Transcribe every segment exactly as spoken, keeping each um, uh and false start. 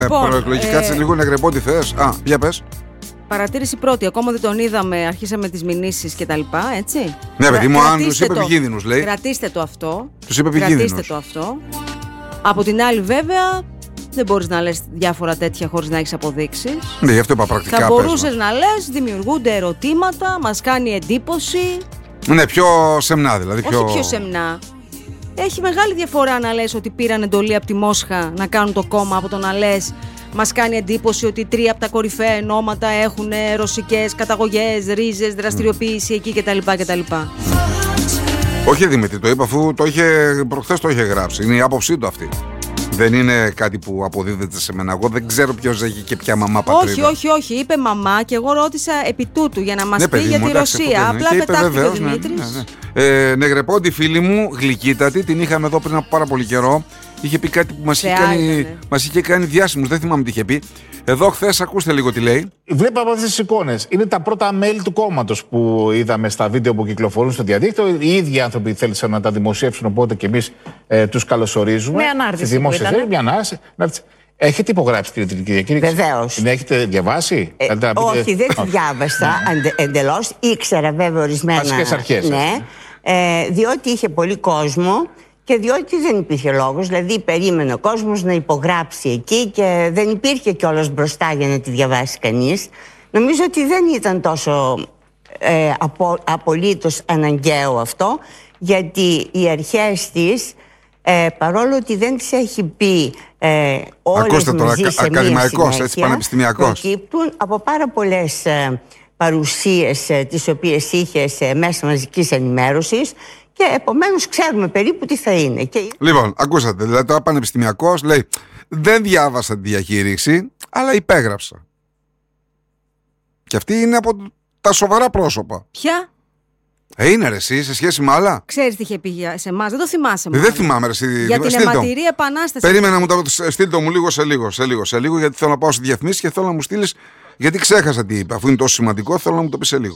Λοιπόν, προεκλογικά, κάτσε ε... λίγο να γρεπώ τι θες. Α, για πες. Παρατήρηση πρώτη, ακόμα δεν τον είδαμε, αρχίσαμε τις μηνύσεις και τα λοιπά, έτσι. Ναι, παιδί μου, αν τους είπε το, επικίνδυνους, λέει. Κρατήστε το αυτό. Τους είπε επικίνδυνους. Κρατήστε το αυτό. Από την άλλη, βέβαια, δεν μπορείς να λες διάφορα τέτοια χωρίς να έχεις αποδείξεις. Ναι, γι' αυτό είπα πρακτικά. Θα μπορούσες να λες, δημιουργούνται ερωτήματα, μας κάνει εντύπωση. Ναι, πιο σεμνά δηλαδή. Πιο... Όχι πιο σεμνά. Έχει μεγάλη διαφορά να λες ότι πήραν εντολή από τη Μόσχα να κάνουν το κόμμα, από το να λες μας κάνει εντύπωση ότι τρία από τα κορυφαία ενώματα έχουν ρωσικές καταγωγές, ρίζες, δραστηριοποίηση εκεί κτλ. κτλ. Όχι Δημήτρη, το είπα αφού το είχε, προχθές το είχε γράψει. Είναι η άποψή του αυτή. Δεν είναι κάτι που αποδίδεται σε μένα. Εγώ δεν ξέρω ποιος έχει και ποια μαμά πατρίδα. Όχι, όχι, όχι. Είπε μαμά και εγώ ρώτησα επί τούτου για να μας ναι, πει για μου, τη εντάξει, Ρωσία. Απλά πετάχτηκε ο Δημήτρης. Ναι, ναι, ναι. Ε, Νεγρεπόντι, φίλη μου, γλυκύτατη, την είχαμε εδώ πριν από πάρα πολύ καιρό. Είχε πει κάτι που μας είχε, κάνει, μας είχε κάνει διάσημους. Δεν θυμάμαι τι είχε πει. Εδώ χθες, ακούστε λίγο τι λέει. Βλέπαμε αυτές τις εικόνες. Είναι τα πρώτα μέλη του κόμματος που είδαμε στα βίντεο που κυκλοφορούν στο διαδίκτυο. Οι ίδιοι άνθρωποι θέλησαν να τα δημοσιεύσουν, οπότε και εμείς ε, τους καλωσορίζουμε. Με ανάρτηση. Μια ανάρτηση. Έχετε υπογράψει την κυρία. Βεβαίως. Την έχετε διαβάσει. Ε, πείτε... Όχι, δεν τη διάβασα εντελώς. Ήξερα βέβαια ορισμένα. Βασικές αρχές. Ναι, ε, διότι είχε πολύ κόσμο. Και διότι δεν υπήρχε λόγος, δηλαδή περίμενε ο κόσμος να υπογράψει εκεί και δεν υπήρχε κιόλας μπροστά για να τη διαβάσει κανείς. Νομίζω ότι δεν ήταν τόσο ε, απο, απολύτως αναγκαίο αυτό, γιατί οι αρχές της, ε, παρόλο ότι δεν τις έχει πει ε, όλες ακούστε τώρα, μαζί σε ακαδημαϊκός, μία έτσι, πανεπιστημιακός, προκύπτουν από πάρα πολλές ε, παρουσίες ε, τις οποίες είχε σε μέσα μαζικής ενημέρωσης. Και επομένως ξέρουμε περίπου τι θα είναι. Και... Λοιπόν, ακούσατε, δηλαδή τώρα πανεπιστημιακός λέει δεν διάβασα τη διακήρυξη, αλλά υπέγραψα. Και αυτή είναι από τα σοβαρά πρόσωπα. Ποια? Ε, είναι ρε εσύ, σε σχέση με άλλα. Ξέρεις τι είχε πει σε εμάς, δεν το θυμάσαι μόνο. Δεν θυμάμαι ρε εσύ. Για την αιματηρή επανάσταση. Περίμενα μου το στείλ το μου λίγο σε λίγο, σε λίγο, σε λίγο, γιατί θέλω να πάω στη διαφημίση και θέλω να μου στείλεις, γιατί ξέχασα τι είπε. Αφού είναι τόσο σημαντικό, θέλω να μου το πει σε λίγο.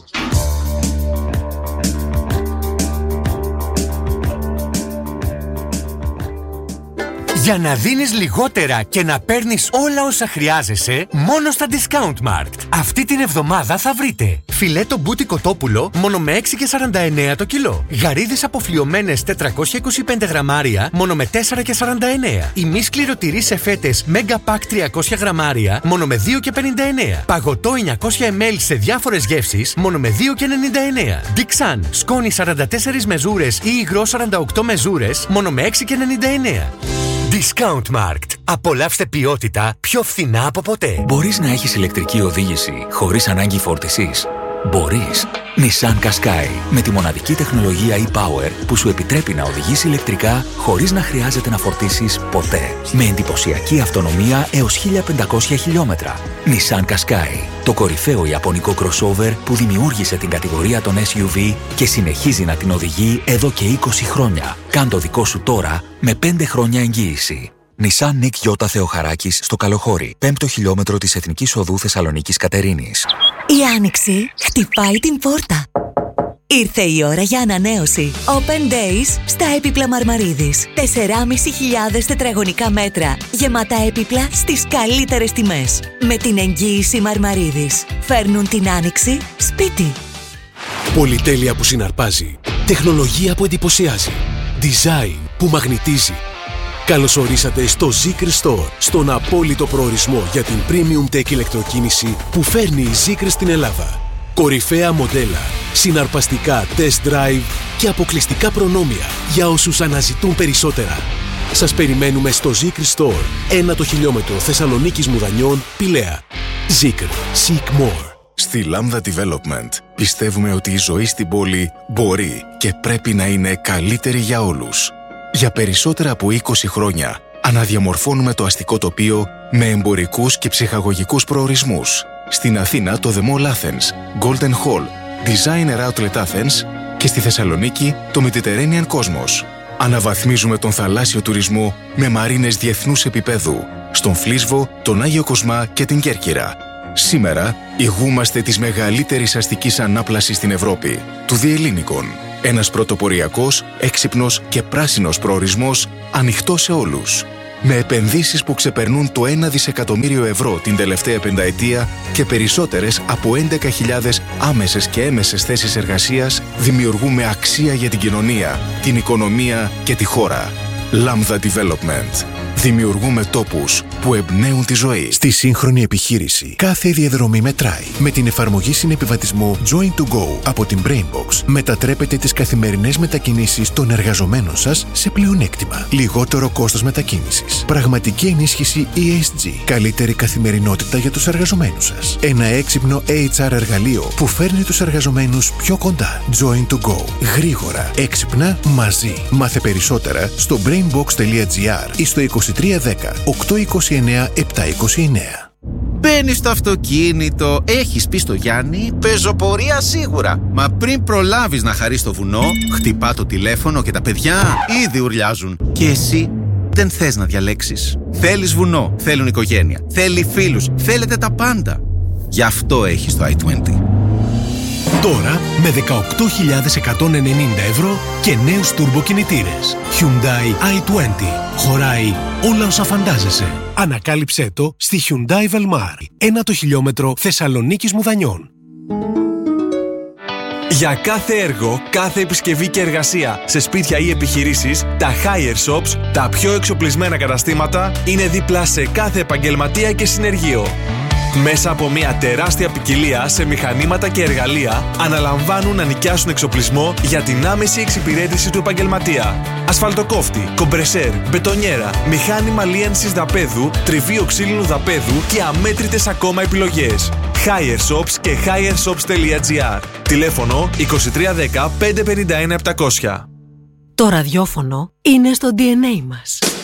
Για να δίνεις λιγότερα και να παίρνεις όλα όσα χρειάζεσαι, μόνο στα Discount Markt. Αυτή την εβδομάδα θα βρείτε φιλέτο μπούτι κοτόπουλο μόνο με έξι και σαράντα εννέα το κιλό. Γαρίδες αποφλιωμένες τετρακόσια είκοσι πέντε γραμμάρια μόνο με τέσσερα και σαράντα εννέα. Ημίσκληρο τυρί σε φέτες Mega Pack τριακόσια γραμμάρια μόνο με δύο και πενήντα εννέα. Παγωτό εννιακόσια μιλιλίτρα σε διάφορες γεύσεις μόνο με δύο και ενενήντα εννέα. Dixan σκόνη σαράντα τέσσερις μεζούρες ή υγρό σαράντα οκτώ μεζούρες μόνο με έξι και ενενήντα εννέα. Discount Markt. Απολαύστε ποιότητα πιο φθηνά από ποτέ. Μπορείς να έχεις ηλεκτρική οδήγηση χωρίς ανάγκη φόρτισης. Μπορείς. Nissan Qashqai με τη μοναδική τεχνολογία e-Power που σου επιτρέπει να οδηγείς ηλεκτρικά χωρίς να χρειάζεται να φορτίσεις ποτέ. Με εντυπωσιακή αυτονομία έως χίλια πεντακόσια χιλιόμετρα. Nissan Qashqai. Το κορυφαίο ιαπωνικό crossover που δημιούργησε την κατηγορία των ες γιου βι και συνεχίζει να την οδηγεί εδώ και είκοσι χρόνια. Κάν το δικό σου τώρα με πέντε χρόνια εγγύηση. Nissan Νικ Γιώτα Θεοχαράκης στο Καλοχώρι, πέμπτο χιλιόμετρο της Εθνικής Οδού Θεσσαλονίκης Κατερίνης. Η άνοιξη χτυπάει την πόρτα. Ήρθε η ώρα για ανανέωση. Open Days στα έπιπλα Μαρμαρίδης. τεσσεράμισι χιλιάδες τετραγωνικά μέτρα. Γεμάτα έπιπλα στις καλύτερες τιμές. Με την εγγύηση Μαρμαρίδης. Φέρνουν την άνοιξη σπίτι. Πολυτέλεια που συναρπάζει. Τεχνολογία που εντυπωσιάζει. Design που μαγνητίζει. Καλώς ορίσατε στο Zeekr Store, στον απόλυτο προορισμό για την premium tech ηλεκτροκίνηση που φέρνει η Zeekr στην Ελλάδα. Κορυφαία μοντέλα, συναρπαστικά test drive και αποκλειστικά προνόμια για όσους αναζητούν περισσότερα. Σας περιμένουμε στο Zeekr Store, ένα το χιλιόμετρο Θεσσαλονίκης Μουδανιών, Πηλαία. Zeekr. Seek more. Στη Lambda Development πιστεύουμε ότι η ζωή στην πόλη μπορεί και πρέπει να είναι καλύτερη για όλους. Για περισσότερα από είκοσι χρόνια αναδιαμορφώνουμε το αστικό τοπίο με εμπορικούς και ψυχαγωγικούς προορισμούς. Στην Αθήνα το The Mall Athens, Golden Hall, Designer Outlet Athens και στη Θεσσαλονίκη το Mediterranean Cosmos. Αναβαθμίζουμε τον θαλάσσιο τουρισμό με μαρίνες διεθνούς επίπεδου, στον Φλίσβο, τον Άγιο Κοσμά και την Κέρκυρα. Σήμερα ηγούμαστε της μεγαλύτερης αστικής ανάπλασης στην Ευρώπη, του Διελλήνικων. Ένας πρωτοποριακός, έξυπνος και πράσινος προορισμός ανοιχτός σε όλους. Με επενδύσεις που ξεπερνούν το ένα δισεκατομμύριο ευρώ την τελευταία πενταετία και περισσότερες από έντεκα χιλιάδες άμεσες και έμεσες θέσεις εργασίας, δημιουργούμε αξία για την κοινωνία, την οικονομία και τη χώρα. Lambda Development. Δημιουργούμε τόπους που εμπνέουν τη ζωή. Στη σύγχρονη επιχείρηση, κάθε διαδρομή μετράει. Με την εφαρμογή συνεπιβατισμού Join to Go από την Brainbox, μετατρέπετε τις καθημερινές μετακινήσεις των εργαζομένων σας σε πλεονέκτημα. Λιγότερο κόστος μετακίνησης. Πραγματική ενίσχυση ι ες τζι. Καλύτερη καθημερινότητα για τους εργαζομένους σας. Ένα έξυπνο έιτς αρ εργαλείο που φέρνει τους εργαζομένους πιο κοντά. Join to Go. Γρήγορα, έξυπνα, μαζί. Μάθε περισσότερα στο brainbox τελεία τζι άρ ή στο είκοσι τρία δέκα οκτακόσια είκοσι εννέα επτακόσια είκοσι εννέα. Μπαίνεις στο αυτοκίνητο, έχεις πει στο Γιάννη, πεζοπορία σίγουρα. Μα πριν προλάβεις να χαρείς το βουνό, χτυπά το τηλέφωνο και τα παιδιά ήδη ουρλιάζουν. Και εσύ δεν θες να διαλέξεις. Θέλεις βουνό, θέλουν οικογένεια, θέλει φίλους, θέλετε τα πάντα. Γι' αυτό έχεις το άι είκοσι. Τώρα με δεκαοκτώ χιλιάδες εκατόν ενενήντα ευρώ και νέους τουρμποκινητήρες. Hyundai άι είκοσι. Χωράει όλα όσα φαντάζεσαι. Ανακάλυψέ το στη Hyundai Velmar. Ένα το χιλιόμετρο Θεσσαλονίκης Μουδανιών. Για κάθε έργο, κάθε επισκευή και εργασία σε σπίτια ή επιχειρήσεις, τα Hire Shops, τα πιο εξοπλισμένα καταστήματα, είναι δίπλα σε κάθε επαγγελματία και συνεργείο. Μέσα από μια τεράστια ποικιλία σε μηχανήματα και εργαλεία, αναλαμβάνουν να νοικιάσουν εξοπλισμό για την άμεση εξυπηρέτηση του επαγγελματία. Ασφαλτοκόφτη, κομπρεσέρ, μπετονιέρα, μηχάνημα λίανσης δαπέδου, τριβείο ξύλινου δαπέδου και αμέτρητες ακόμα επιλογές. Hire Shops και hire shops τελεία τζι άρ. Τηλέφωνο είκοσι τρία δέκα πεντακόσια πενήντα ένα επτακόσια. Το ραδιόφωνο είναι στο ντι εν έι μας.